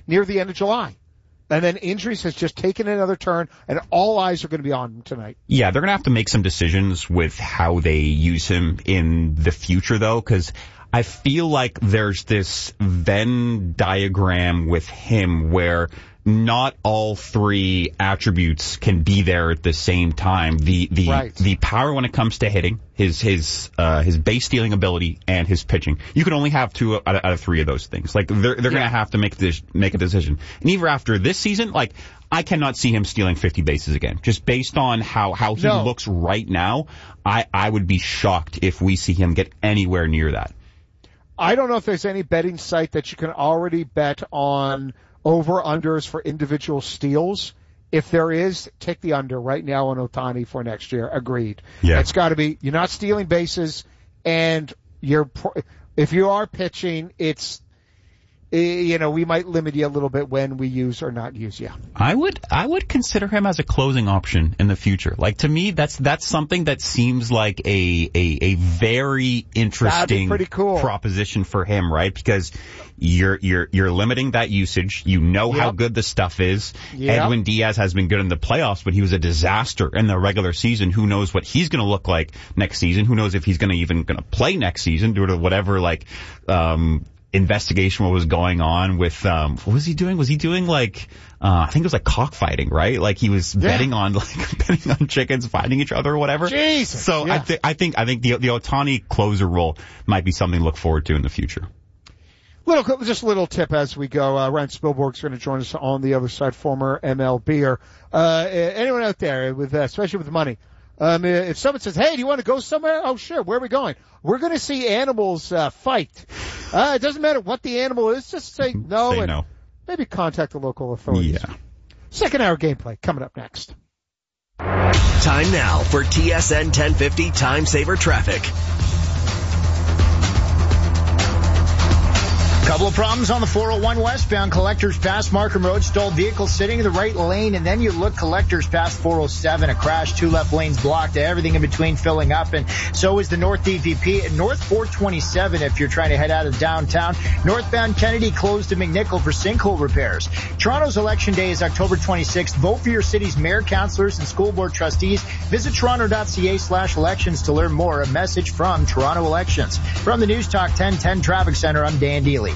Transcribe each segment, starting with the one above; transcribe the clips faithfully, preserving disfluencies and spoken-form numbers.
near the end of July. And then injuries has just taken another turn, and all eyes are going to be on him tonight. Yeah, they're going to have to make some decisions with how they use him in the future, though, because I feel like there's this Venn diagram with him where not all three attributes can be there at the same time. The the right. the power when it comes to hitting, his his uh, his base stealing ability, and his pitching. You can only have two out of, out of three of those things. Like they're they're yeah. going to have to make this make a decision. And even after this season, like I cannot see him stealing fifty bases again. Just based on how how he no. looks right now, I I would be shocked if we see him get anywhere near that. I don't know if there's any betting site that you can already bet on over-unders for individual steals. If there is, take the under right now on Ohtani for next year. Agreed. Yeah. It's got to be, you're not stealing bases, and you're, if you are pitching, it's, you know, we might limit you a little bit when we use or not use you. I would, I would consider him as a closing option in the future. Like, to me, that's, that's something that seems like a, a, a very interesting pretty cool. proposition for him, right? Because you're, you're, you're limiting that usage. You know yep. how good the stuff is. Yep. Edwin Diaz has been good in the playoffs, but he was a disaster in the regular season. Who knows what he's going to look like next season? Who knows if he's going to even going to play next season due to whatever, like, um, investigation what was going on with um what was he doing was he doing like uh I think it was like cockfighting, right? Like he was yeah. betting on like betting on chickens fighting each other or whatever. Jesus. So yeah. I think I think I think the the Ohtani closer role might be something to look forward to in the future. Little just a little tip as we go. uh Ryan Spielborg's going to join us on the other side, former M L B-er. Uh anyone out there with uh, especially with money, Um, if someone says, hey, do you want to go somewhere? Oh, sure. Where are we going? We're going to see animals uh, fight. Uh, it doesn't matter what the animal is. Just say no. Say and no. Maybe contact the local authorities. Yeah. Second hour gameplay coming up next. Time now for T S N ten fifty Time Saver Traffic. Couple of problems on the four oh one westbound. Collectors past Markham Road. Stalled vehicle sitting in the right lane. And then you look Collectors past four oh seven. A crash. Two left lanes blocked. Everything in between filling up. And so is the North D V P. At North four twenty-seven if you're trying to head out of downtown. Northbound Kennedy closed to McNichol for sinkhole repairs. Toronto's election day is October twenty-sixth. Vote for your city's mayor, councillors, and school board trustees. Visit toronto.ca slash elections to learn more. A message from Toronto Elections. From the News Talk ten ten Traffic Center, I'm Dan Deely.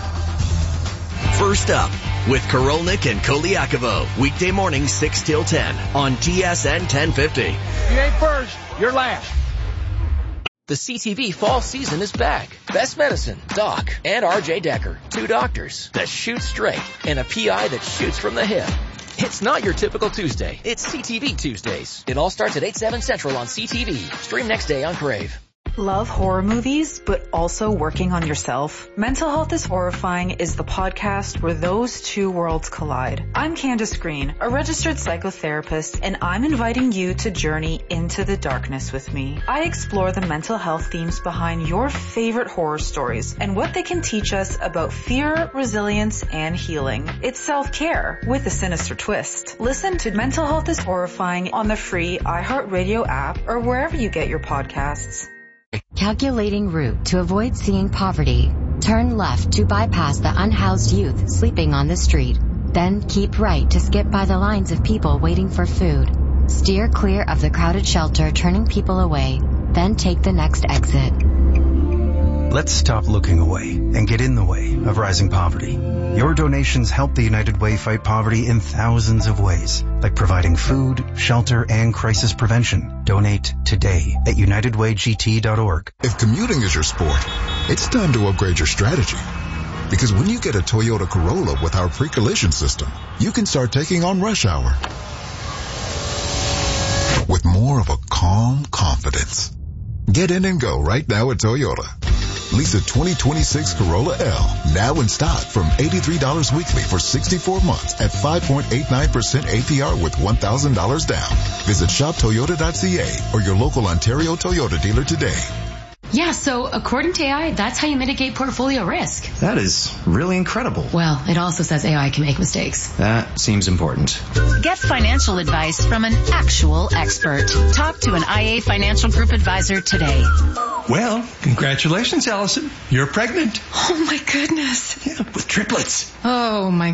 First up with Korolnik and Koliakovo. Weekday morning six till ten on T S N ten fifty. You ain't first, you're last. The C T V fall season is back. Best Medicine, Doc, and R J Decker. Two doctors that shoot straight and a P I that shoots from the hip. It's not your typical Tuesday. It's C T V Tuesdays. It all starts at eight, seven Central on C T V. Stream next day on Crave. Love horror movies, but also working on yourself? Mental Health is Horrifying is the podcast where those two worlds collide. I'm Candace Green, a registered psychotherapist, and I'm inviting you to journey into the darkness with me. I explore the mental health themes behind your favorite horror stories and what they can teach us about fear, resilience, and healing. It's self-care with a sinister twist. Listen to Mental Health is Horrifying on the free iHeartRadio app or wherever you get your podcasts. Calculating route to avoid seeing poverty. Turn left to bypass the unhoused youth sleeping on the street. Then keep right to skip by the lines of people waiting for food. Steer clear of the crowded shelter turning people away. Then take the next exit. Let's stop looking away and get in the way of rising poverty. Your donations help the United Way fight poverty in thousands of ways, like providing food, shelter, and crisis prevention. Donate today at united way g t dot org. If commuting is your sport, it's time to upgrade your strategy. Because when you get a Toyota Corolla with our pre-collision system, you can start taking on rush hour with more of a calm confidence. Get in and go right now at Toyota. Lease a twenty twenty-six Corolla L now in stock from eighty-three dollars weekly for sixty-four months at five point eight nine percent A P R with one thousand dollars down. Visit shop toyota dot c a or your local Ontario Toyota dealer today. Yeah, so according to A I, that's how you mitigate portfolio risk. That is really incredible. Well, it also says A I can make mistakes. That seems important. Get financial advice from an actual expert. Talk to an I A Financial Group advisor today. Well, congratulations, Allison. You're pregnant. Oh, my goodness. Yeah, with triplets. Oh, my